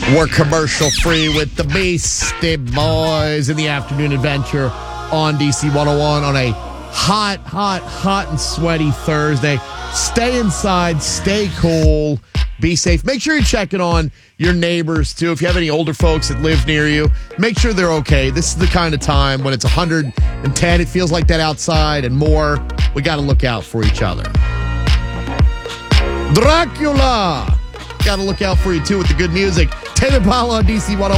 We're commercial free with the Beastie Boys in the afternoon adventure on DC 101 on a hot and sweaty Thursday. Stay inside, stay cool, be safe. Make sure you're checking on your neighbors too. If you have any older folks that live near you, make sure they're okay. This is the kind of time when it's 110, it feels like that outside and more. We got to look out for each other. Dracula! Got to look out for you too with the good music. Tame Impala on DC 101.